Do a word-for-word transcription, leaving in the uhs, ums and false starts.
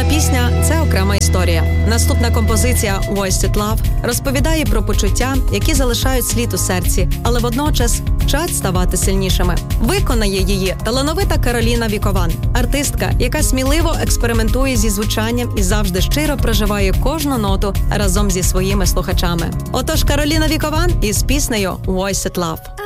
пісня – це окрема історія. Наступна композиція «Voice It Love» розповідає про почуття, які залишають слід у серці, але водночас вчать ставати сильнішими. Виконає її талановита Кароліна Вікован, артистка, яка сміливо експериментує зі звучанням і завжди щиро проживає кожну ноту разом зі своїми слухачами. Отож, Кароліна Вікован із піснею «Voice It Love».